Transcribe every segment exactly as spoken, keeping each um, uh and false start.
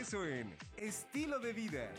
regreso en Estilo de Vida.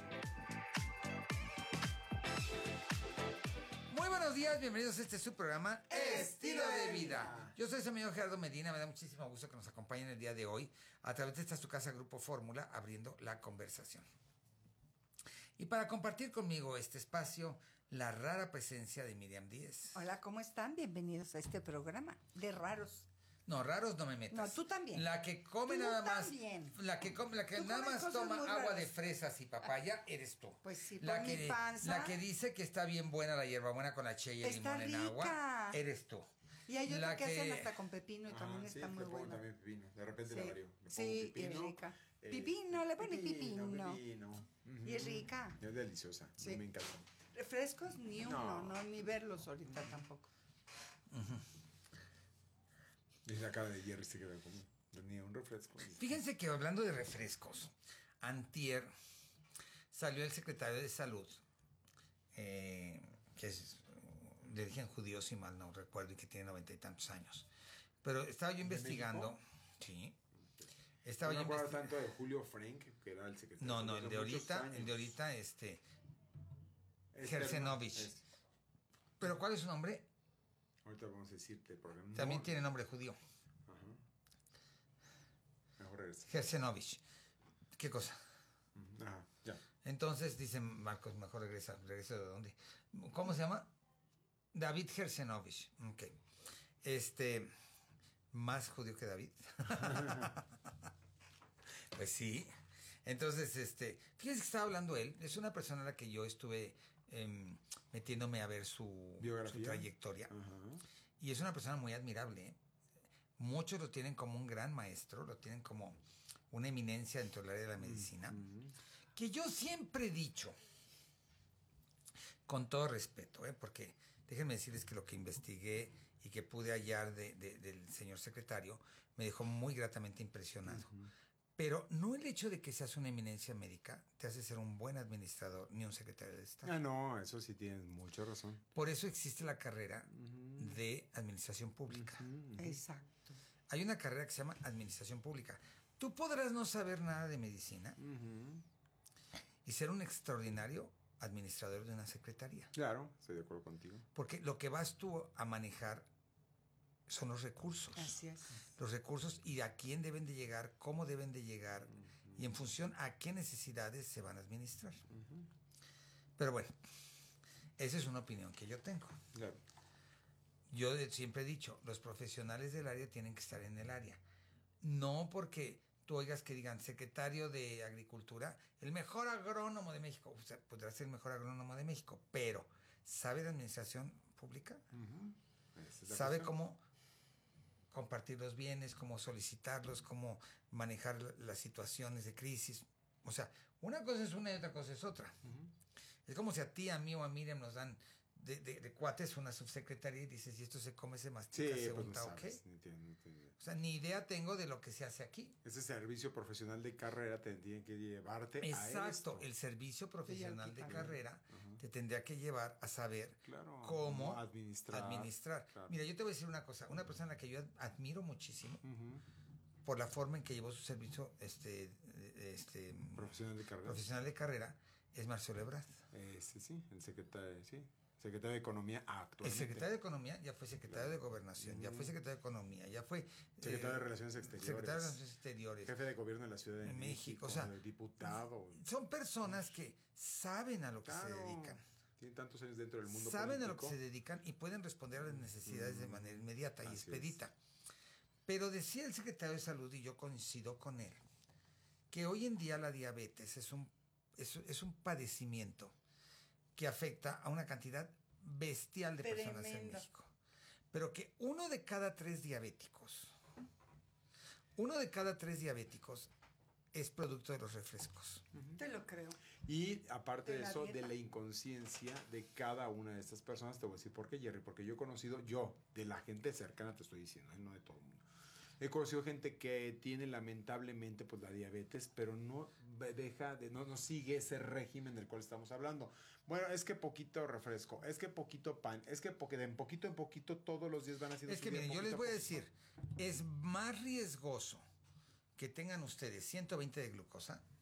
Muy buenos días, bienvenidos a este su programa Estilo de Vida. Yo soy su amigo Gerardo Medina, me da muchísimo gusto que nos acompañen el día de hoy a través de esta su casa Grupo Fórmula, abriendo la conversación. Y para compartir conmigo este espacio, la rara presencia de Miriam Díez. Hola, ¿cómo están? Bienvenidos a este programa de raros. No, raros no me metas. No, tú también. La que come Tú nada también. más. La que come, la que Tú nada comes más cosas toma muy agua raras. de fresas y papaya, eres tú. Pues sí, la por que, mi panza. La que dice que está bien buena la hierbabuena con la che y el Está limón en rica. agua, eres tú. Y hay otra La que, que- hacen hasta con pepino y Ah, también sí, está muy le pongo buena. también pepino. De repente Sí. la varío. Le pongo Sí, pepino, es rica. eh, Pepino, le pone pepino. pepino. Y es rica. Es deliciosa. Sí. Me encanta. Refrescos ni uno, No. no, ni verlos ahorita tampoco. Y la cara de Jerry se queda como ni un refresco. Fíjense que hablando de refrescos, antier salió el secretario de Salud, eh, que es de origen judío, si mal no recuerdo, y que tiene noventa y tantos años. Pero estaba yo investigando. México? Sí. Estaba No yo me acuerdo investigando. tanto de Julio Frank, que era el secretario. No, no, el hace de muchos ahorita, años. el de ahorita, este, Es Gersenovich. Herman, es- ¿Pero cuál es su nombre? Ahorita vamos a decirte el programa. También No. tiene nombre judío. Ajá. Mejor regresa. Gersenovich. ¿Qué cosa? Ajá, ya. Entonces dicen Marcos, mejor regresa. ¿Regresa de dónde? ¿Cómo se llama? David Gersenovich. Ok. Este, más judío que David. Pues sí. Entonces, este, fíjense que estaba hablando él. Es una persona a la que yo estuve em, metiéndome a ver su, Biografía. su trayectoria. Ajá. Y es una persona muy admirable, ¿eh? Muchos lo tienen como un gran maestro, lo tienen como una eminencia dentro del área de la medicina. Que yo siempre he dicho, con todo respeto, ¿eh? Porque déjenme decirles que lo que investigué y que pude hallar de, de- del señor secretario me dejó muy gratamente impresionado. Pero no el hecho de que seas una eminencia médica te hace ser un buen administrador ni un secretario de Estado. Ah, no, eso sí tienes mucha razón. Por eso existe la carrera de administración pública. Exacto. Hay una carrera que se llama administración pública. Tú podrás no saber nada de medicina y ser un extraordinario administrador de una secretaría. Claro, estoy de acuerdo contigo. Porque lo que vas tú a manejar son los recursos. Así es. Los recursos y a quién deben de llegar, cómo deben de llegar y en función a qué necesidades se van a administrar. Pero bueno, esa es una opinión que yo tengo. Claro. Yo de- siempre he dicho, los profesionales del área tienen que estar en el área. No porque tú oigas que digan secretario de Agricultura, el mejor agrónomo de México. O sea, podrá ser el mejor agrónomo de México, pero ¿sabe de administración pública? Esa es la ¿Sabe cuestión. cómo compartir los bienes, cómo solicitarlos, cómo manejar la- las situaciones de crisis? O sea, una cosa es una y otra cosa es otra. Es como si a ti, a mí o a Miriam nos dan de, de, de cuates una subsecretaría y dices, y esto se come, se Sí, mastica, se pues no unta, ¿o qué? sabes. ni tiene- ni tiene- O sea, ni idea tengo de lo que se hace aquí. Ese servicio profesional de carrera te tiene que llevarte a Exacto, esto. el servicio profesional de aquí carrera te tendría que llevar a saber Claro, cómo cómo administrar. administrar. Claro. Mira, yo te voy a decir una cosa, una persona a la que yo ad- admiro muchísimo por la forma en que llevó su servicio este, eh, este Profesional de carrera. profesional de carrera es Marcelo Ebrard. Ese sí, el secretario, sí. Secretario de Economía El actualmente. secretario de Economía ya fue secretario de Gobernación, ya fue secretario de Economía, ya fue... Secretario eh, de Relaciones Exteriores. Secretario de Relaciones Exteriores. Jefe de gobierno de la Ciudad de En México. México, o sea, diputado. Son personas que saben a lo que Claro, se dedican. tienen tantos años dentro del mundo Saben a lo que político. se dedican y pueden responder a las necesidades de manera inmediata y Así expedita. Pero decía el secretario de Salud, y yo coincido con él, que hoy en día la diabetes es un, es, es un padecimiento que afecta a una cantidad bestial de personas en Tremendo. México. Pero que uno de cada tres diabéticos, uno de cada tres diabéticos es producto de los refrescos. Te lo creo. Y aparte De de la eso, dieta. de la inconsciencia de cada una de estas personas, te voy a decir por qué, Jerry, porque yo he conocido, yo, de la gente cercana te estoy diciendo, ¿eh? No de todo el mundo. He conocido gente que tiene lamentablemente pues la diabetes, pero no deja de, no, no sigue ese régimen del cual estamos hablando. Bueno, es que poquito refresco, es que poquito pan, es que porque de en poquito en poquito todos los días van haciendo Es su que día miren, yo poquito les voy a poquito. decir, es más riesgoso que tengan ustedes ciento veinte de glucosa